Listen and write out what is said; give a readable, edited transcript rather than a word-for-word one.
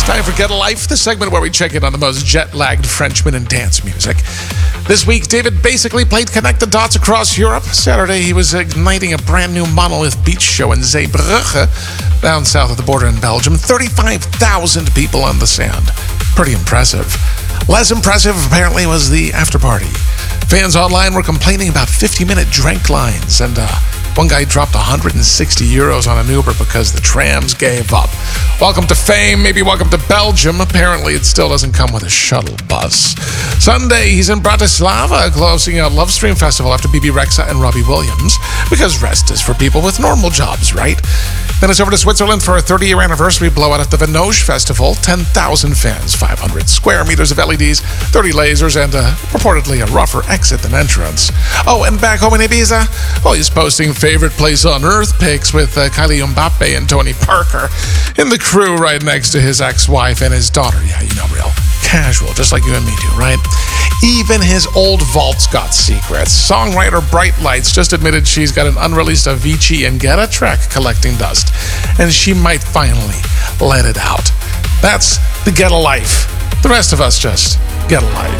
Time for Get a Life, the segment where we check in on the most jet-lagged Frenchmen in dance music. This week, David basically played Connect the Dots across Europe. Saturday, he was igniting a brand new monolith beach show in Zeebrugge, down south of the border in Belgium. 35,000 people on the sand. Pretty impressive. Less impressive, apparently, was the after-party. Fans online were complaining about 50-minute drink lines, and one guy dropped 160 euros on an Uber because the trams gave up. Welcome to fame, maybe welcome to Belgium. Apparently, it still doesn't come with a shuttle bus. Sunday, he's in Bratislava, closing out Love Stream Festival after BB Rexa and Robbie Williams, because rest is for people with normal jobs, right? Then it's over to Switzerland for a 30-year anniversary blowout at the Venoge Festival. 10,000 fans, 500 square meters of LEDs, 30 lasers, and purportedly a rougher exit than entrance. Oh, and back home in Ibiza, well, he's posting favorite place on earth pics with Kylie Mbappe and Tony Parker in the crew right next to his ex-wife and his daughter. Yeah, you know, real casual, just like you and me do, right? Even his old vault's got secrets. Songwriter Bright Lights just admitted she's got an unreleased Avicii and Guetta track collecting dust, and she might finally let it out. That's the Get a Life. The rest of us just get a life.